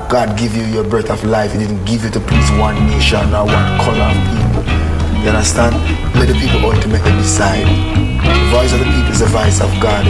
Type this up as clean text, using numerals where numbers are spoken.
God give you your breath of life. He didn't give you to please one nation or one color of people. You understand? Let the people ultimately decide. The voice of the people is the voice of God.